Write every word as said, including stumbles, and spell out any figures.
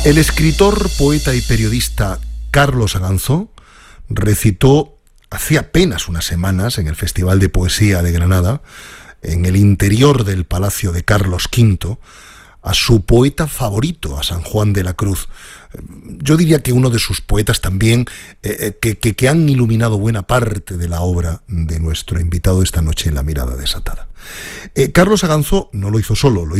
El escritor, poeta y periodista Carlos Aganzó recitó hace apenas unas semanas en el Festival de Poesía de Granada, en el interior del Palacio de Carlos quinto, a su poeta favorito, a San Juan de la Cruz. Yo diría que uno de sus poetas también, eh, que, que, que han iluminado buena parte de la obra de nuestro invitado esta noche en La Mirada Desatada. Eh, Carlos Aganzó no lo hizo solo, lo